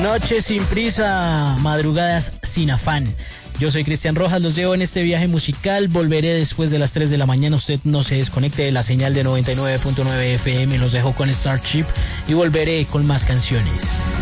Noches sin prisa, madrugadas sin afán. Yo soy Cristian Rojas, los llevo en este viaje musical. Volveré después de las 3 de la mañana. Usted no se desconecte de la señal de 99.9 FM. Los dejo con Starship y volveré con más canciones.